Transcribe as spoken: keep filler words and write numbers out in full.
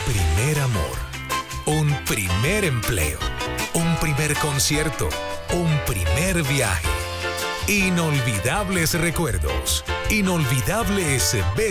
primer amor, un primer empleo, un primer concierto, un primer viaje. Inolvidables recuerdos, inolvidables besos.